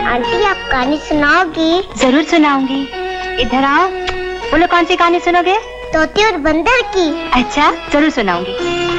Aunty आप कहानी सुनाओगी? जरूर सुनाऊंगी। इधर आओ, बोलो कौन सी कहानी सुनोगे? तोते और बंदर की। अच्छा, जरूर सुनाऊंगी।